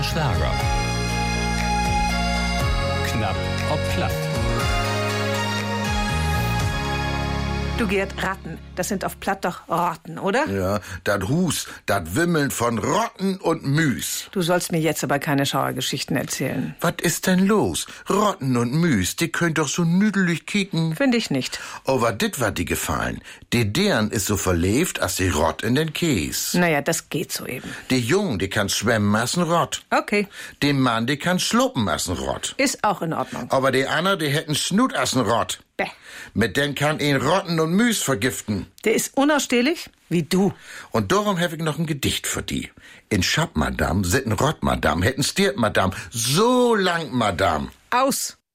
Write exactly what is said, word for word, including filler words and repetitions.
Schlager. Knapp ob platt. Du, Gerd, Ratten, das sind auf Platt doch Rotten, oder? Ja, dat Hus, dat Wimmeln von Rotten und Müs. Du sollst mir jetzt aber keine Schauergeschichten erzählen. Was ist denn los? Rotten und Müs, die könnt doch so nüdelig kicken. Finde ich nicht. Aber dit war die gefallen. Die deren ist so verlebt, als die Rott in den Käs. Naja, das geht so eben. Die Jung, die kann schwemmen als ein Rott. Okay. Die Mann, die kann schluppen als ein Rott. Ist auch in Ordnung. Aber die Anna, die hätten Snut als ein Rott. Bäh. Mit den kann ihn Rotten und Müs vergiften. Der ist unausstehlich, wie du. Und darum hab ich noch ein Gedicht für die. In Schapp, Madame, sitten Rott, Madame, hätten stiert, Madame, so lang, Madame. Aus.